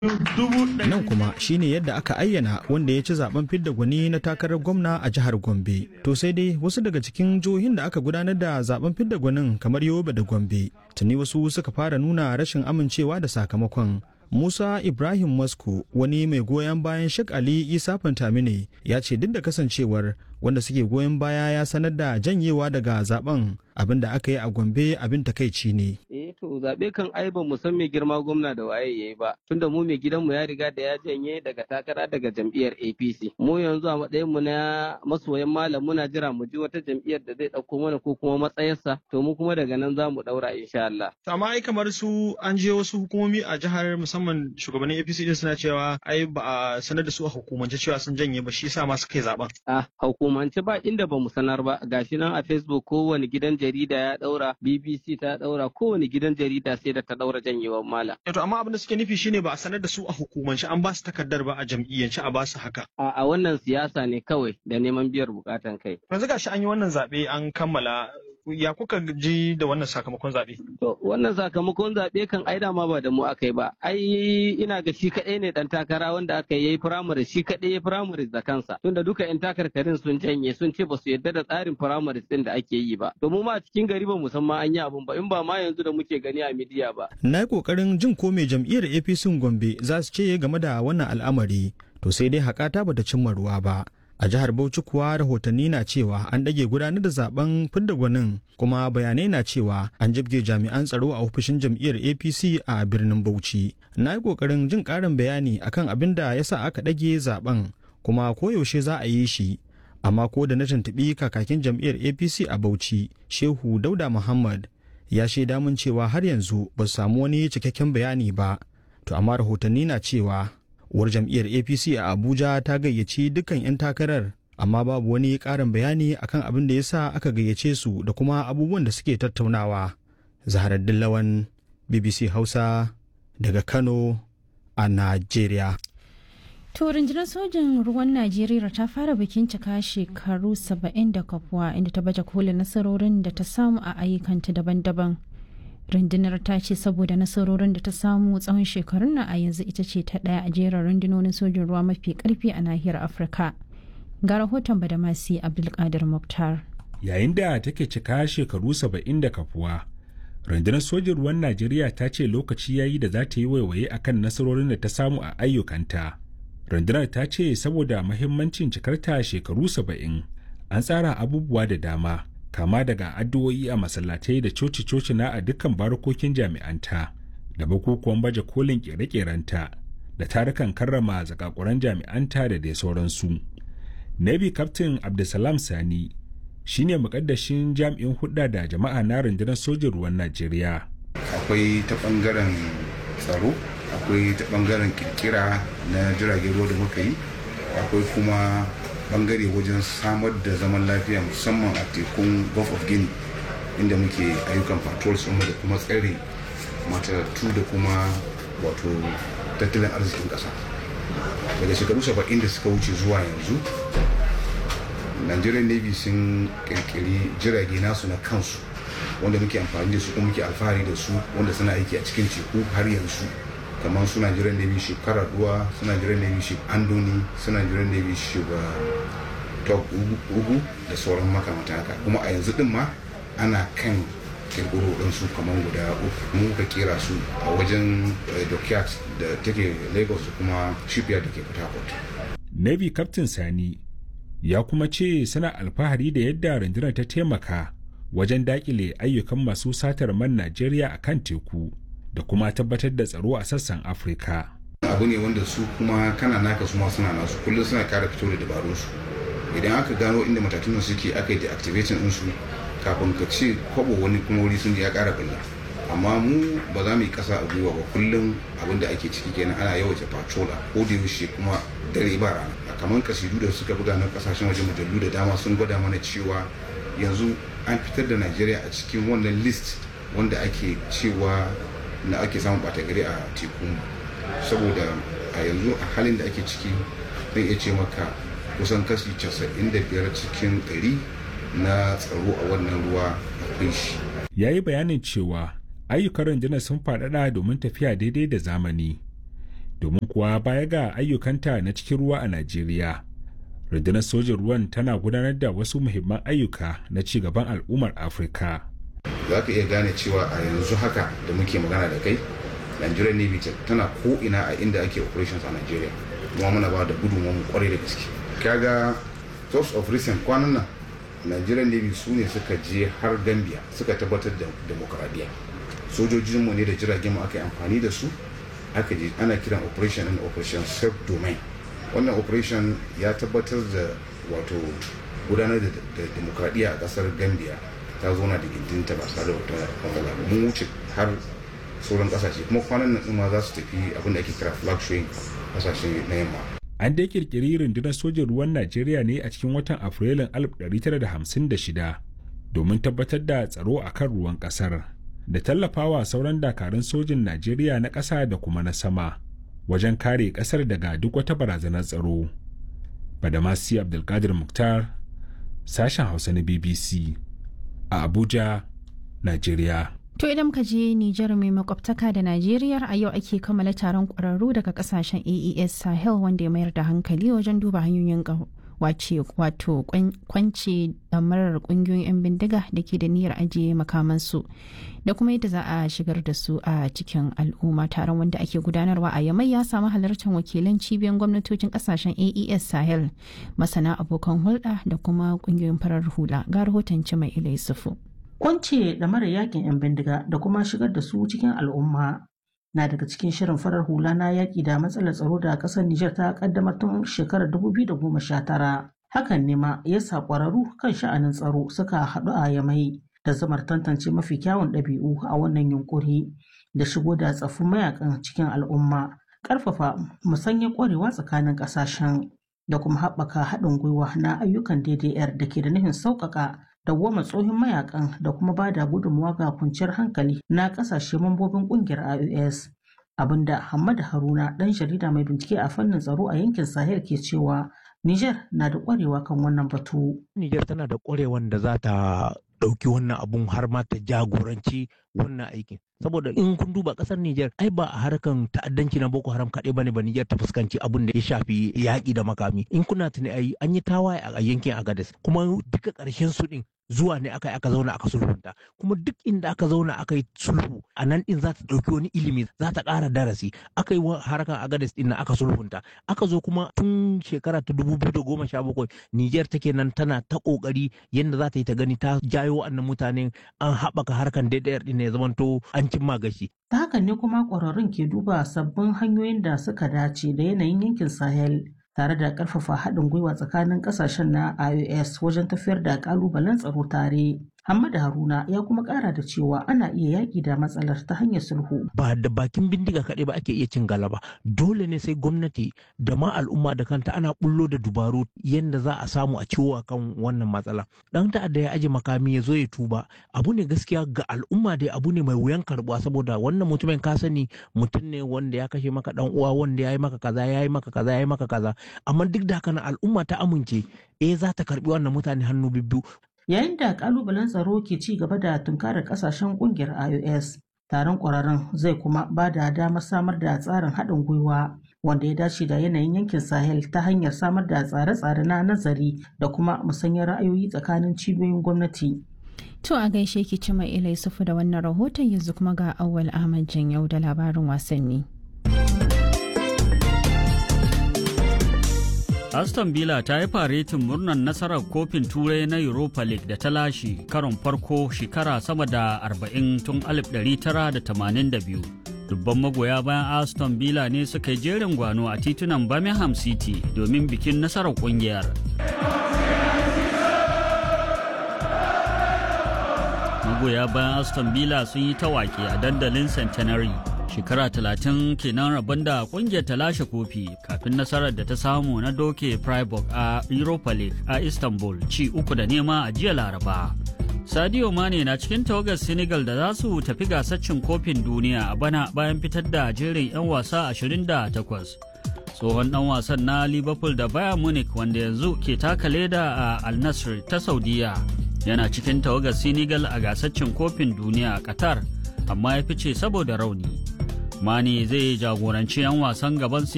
Nan kuma shine yadda aka ayyana wanda ya ci zaben fidda gwani na takarar gwamna a jihar Gombe. To sai dai wasu daga cikin jihohin da aka gudanar da zaben fidda gwanin kamar Yobe da Gombe, tuni wasu suka fara nuna rashin amincewa da sakamakon. Musa Ibrahim Masko, wani mai goyon bayan Sheikh Ali Isa Fantamine, ya ce duk da kasancewar wanda suke goyon baya ya sanar da janyewa daga zaben, abin da aka yi a Gombe abin takaici ne. To zaɓe kan ai ba mu san mai girma gwamna da waye yayi ba, tunda mu mai gidanmu ya riga da ya janye daga takara daga jam'iyyar APC. Mu yanzu a matsayin mu na masoyan malam muna jira mu ji wata jam'iyyar da zai ɗauko mana ko kuma matsayarsa, to mu kuma daga nan za mu ɗaura insha Allah. Amma ai kamar su an je wasu hukumomi a jihar musamman shugabannin APC din suna cewa ai ba a sanar da su a hukumance cewa sun janye ba shi yasa ma suka yi zaben. Hukumance ba inda ba mu sanar ba, gashi nan a Facebook kowane gidan jarida ya ɗaura, BBC ta ɗaura, kowane gidan jarida sai da ta ɗaura janyewar malam. To amma abin da suke nufi shine ba a sanar da su a hukumance an ba su takardar ba a jam'iyyance a ba su haka. A wannan siyasa ne kawai da neman biyar bukatan kai. Yanzu gashi an yi wannan zaɓe an kammala, ya kuka ji da wannan sakamakon zaɓe? To wannan sakamakon zaɓe kan ai dama ba da mu aka yi ba. Ai ina ga shi kaɗai ne ɗan takara wanda aka yi firamare shi kaɗai ya firamare da kansa. Tunda duka 'yan takarkarin sun janye sun ce ba su yarda da tsarin firamare ɗin da ake yi ba. To mu ma a cikin gari ba mu san ma an yi abun ba in ba ma yanzu da muke gani a midiya ba. Na yi ƙoƙarin jin ko mai jam'iyyar APC Gombe za su ce game da wannan al'amari. To sai dai haƙata bata cimma ruwa ba. A jihar Bauchi kuwa rahotanni na cewa an ɗage gudanar da zaben fidda gwanin kuma bayanai na cewa an jibge jami'an tsaro a ofishin jam'iyyar APC a birnin Bauchi. Na yi ƙoƙarin jin ƙarin bayani akan abin da ya sa aka ɗage zaben kuma koyaushe za a yi shi. Amma ko da na tuntuɓi kakakin jam'iyyar APC a Bauchi, Shehu Dauda Muhammad, ya shaida mun cewa har yanzu ba su samu wani cikakken bayani ba. To amma rahotanni na cewa uwar jam'iyyar APC a Abuja ta gayyaci dukkan 'yan takarar amma babu wani ƙarin bayani akan abin da ya sa aka gayyace su da kuma abubuwan da suke tattaunawa. Zaharaddin Lawan, BBC Hausa daga Kano a Najeriya. To rundunar sojin ruwan Najeriya ta fara bikin cika shekaru 70 da kafuwa inda ta baje kolin nasarorin da ta samu a ayyukanta daban-daban. Rundunar ta ce saboda nasarorin da ta samu tsawon shekarun nan a yanzu ita ce ta ɗaya a jerin rundunonin sojin ruwa mafi ƙarfi a nahiyar Afirka. Ga rahoton Badamasi Abdulkadir Mukhtar. Yayin da take cika shekaru 70 da kafuwa, rundunar sojin ruwan Najeriya ta ce lokaci yayi da za ta yi waiwaye akan nasarorin da ta samu a ayyukanta. Rundunar ta ce saboda mahimmancin cikarta shekaru 70 an tsara abubuwa da dama. Kama daga addu'o'i a masallatai da coci-coci na a dukkan barokokin jami'anta da bukukuwan baje kolin kere-kerenta da tarukan karrama zakakuran jami'anta da dai sauransu. Navy Captain Abdulsalam Sani shine mukaddashin jami'in hudda da jama'a na rundunar sojin ruwan Najeriya. Akwai ta bangaren tsaro, akwai ta bangaren kirkira na jiragen ruwa da muka yi, akwai kuma bangare wajen samar da zaman lafiya musamman a tekun Gulf of Guinea inda muke ayyukan patrols da kuma tsare matattu da kuma wato tattalin arzikin ƙasa. Daga shekaru 70 da suka wuce zuwa yanzu Nigerian Navy sun kirkiri jirage nasu na kansu wanda muke amfani da su kuma muke alfahari da su wanda suna aiki a cikin teku har yanzu, kamar su Nigerian Navy ship Karaduwa, su Nigerian Navy ship Andoni, su Nigerian Navy ship Top Ugu da sauran makamata haka. Kuma a yanzu din ma ana kan kirkiro ɗansu kamar guda uku mu ka kera su a wajen dockyard da take Lagos da kuma shipyard da ke Port Harcourt. Navy Captain Sani ya kuma ce suna alfahari da yadda rundunar ta taimaka wajen dakile ayyukan masu satar man Najeriya a kan teku da kuma tabbatar da tsaro a sassan Afirka. Abu ne wanda su kuma kana naka su ma suna nasu kullum suna kara fito da dabarunsu. Idan aka gano inda matatun suke aka yi deactivating ɗinsu kafin ka ce kwabo wani kuma wuri sun ya kara bulla. Amma mu ba za mu yi kasa a gwiwa ba, kullum abin da ake ciki kenan ana yawaita patrola ko da yaushe kuma dare ba rana. Kamar kasidu da suka buga na kasashen waje mujallu da dama sun gwada mana cewa yanzu an fitar da Najeriya a cikin wannan list wanda ake cewa na ake samun bata gari a teku. Saboda a yanzu a halin da ake ciki zan iya ce maka kusan kashi 95 cikin 100 na tsaro a wannan ruwa akwai shi. Ya yi bayanin cewa ayyukan rundunar sun faɗaɗa domin tafiya daidai da zamani. domin kuwa baya ga ayyukanta na cikin ruwa a Najeriya. Rundunar sojin ruwan tana gudanar da wasu muhimman ayyuka na ci gaban al'ummar Afirka. Za ka iya gane cewa a yanzu haka da muke magana da kai, Nigerian Navy tana ko'ina a inda ake operations a Nigeria, kuma muna ba da gudunmu kwarai da gaske. Kaga source of recent kwanan nan Nigerian Navy su ne suka je har Gambia suka tabbatar da demokradiyya. Sojojinmu ne da jiragen mu aka yi amfani da su, aka je ana kiran operation self domain. Wannan operation ya tabbatar da wato gudanar da demokradiyya a kasar Gambia ta zauna da gindinta ba tare da wata matsala ba. Mun wuce har sauran kasashe, kuma kwanan nan ma za su tafi abin da ake kira flag showing kasashe na yamma. An dai kirkiri rundunar sojin ruwan Najeriya ne a cikin watan Afrilun 1956 domin tabbatar da tsaro a kan ruwan kasar da tallafawa sauran dakarun sojin Najeriya na ƙasa da kuma na sama wajen kare kasar daga duk wata barazanar tsaro. Badamasi Abdulkadir Mukhtar, sashen Hausa na BBC a Abuja, Najeriya. To idan muka je Nijar mai makwabtaka da Najeriya, a yau ake kammala taron ƙwararru daga kasashen AES Sahel wanda ya mayar da hankali wajen duba hanyoyin wato kwance damarar ƙungiyoyin 'yan bindiga da ke da niyyar ajiye makamansu da kuma yadda za a shigar da su a cikin al'umma. Taron wanda ake gudanarwa a Yamai ya samu halartar wakilan cibiyar gwamnatocin kasashen AES Sahel, masana abokan hulɗa da kuma ƙungiyoyin farar hula. Ga rahoton Cimai Ilai Sufu. Kwance da mara yakin 'yan bindiga da kuma shigar da su cikin al'umma na daga cikin shirin farar hula na yaƙi da matsalar tsaro da ƙasar Nijar ta ƙaddamar tun shekarar 2019. Hakan ne ma ya sa ƙwararru kan sha'anin tsaro suka haɗu a Yamai da zamar tantance mafi kyawun ɗabi'u a wannan yunƙuri da shigo da tsaffin mayakan cikin al'umma, ƙarfafa musanyar ƙwarewa tsakanin ƙasashen da kuma haɓaka haɗin gwiwa na ayyukan DDR da ke da nufin sauƙaƙa dawwama tsohon mayakan da kuma ba da gudunmawa ga kwanciyar hankali na kasashe mambobin kungiyar IOS, abinda Hamad Haruna dan jarida mai bincike a fannin tsaro a yankin Sahel ke cewa Niger na da kwarewa kan wannan batu. Niger tana da kwarewan da za ta ɗauki wannan abun har ma ta jagoranci wannan aikin. Saboda in kun duba ƙasar Niger ai ba a harkan ta'addanci na Boko Haram kaɗai bane ba Niger ta fuskanci abun da ya shafi yaƙi da makami. In kuna tuni ai an yi tawaye a yankin Agadez kuma duka ƙarshen su ɗin zuwa ne aka zauna aka sulhunta, kuma duk inda aka zauna aka yi sulhu a nan din za ta ɗauki wani ilimi, za ta ƙara darasi. Aka yi harkar Agadez din aka sulhunta, aka zo kuma tun shekara ta 2017 Niger take nan tana ta ƙoƙari yadda za ta yi ta gani ta jayo wannan mutanen an haɓaka harkar DDR din ya zamanto an cimma gashi. Ta hakan ne kuma ƙwararrun ke duba sabbin hanyoyin da suka dace da yanayin yankin Sahel, tare da ƙarfafa haɗin gwiwa tsakanin ƙasashen na IOS wajen tafiyar da ƙalubalen tsaro tare. Hamad Haruna ya kuma ƙara da cewa ana iya yaƙi da matsalar ta hanyar sulhu. Ba da bakin bindiga kaɗai ba ake iya cin galaba. Dole ne sai gwamnati da ma al'umma da kanta ana bullo da dubaru yadda za a samu a ciwo kan wannan matsala. Ɗan ta'adda ya aje makami ya zo ya tuba. Abu ne gaskiya ga al'umma dai abu ne mai wuyan karɓuwa, saboda wannan mutumin ka sani mutum ne wanda ya kashe maka ɗan uwa, wanda ya yi maka kaza ya yi maka kaza ya yi maka kaza. Amma duk da haka al'umma ta amince za ta karɓi wannan mutane hannu bibbiyu. Yayin da kalubalen tsaro ke ci gaba da tunkarar kasashen kungiyar IOS, taron ƙwararrun zai kuma ba da damar samar da tsarin haɗin gwiwa wanda ya dace da yanayin yankin Sahel ta hanyar samar da tsare-tsare na nazari da kuma musanyar ra'ayoyi tsakanin cibiyoyin gwamnati. To a gaishe ki Cimai Ilai Sufu da wannan rahoton, yanzu kuma ga Auwal Ahmad Janyau da labarin wasanni. Aston Villa ta yi faretin murnar nasarar kofin turai na Europa League da ta lashe karon farko shekara sama da 40 tun 1982. Dubban magoya bayan Aston Villa ne suka yi jerin gwano a titunan Birmingham City domin bikin nasarar kungiyar. Magoya bayan Aston Villa sun yi tawaki a dandalin Centenary. Shekara 30 kenan rabon da kungiyar ta lashe kofi kafin nasarar da ta samu na doke Freiburg a Europa League a Istanbul ci 3-0 a jiya Laraba. Sadio Mane na cikin tawagar Senegal da za su tafi gasar cin kofin duniya a bana bayan fitar da jerin 'yan wasa 28. Tsohon dan wasan na Liverpool da Bayern Munich wanda yanzu ke taka leda a Al Nassr ta Saudiya yana cikin tawagar Senegal a gasar cin kofin duniya a Qatar, amma ya fice saboda rauni. Mane zai jagoranci 'yan wasan gaban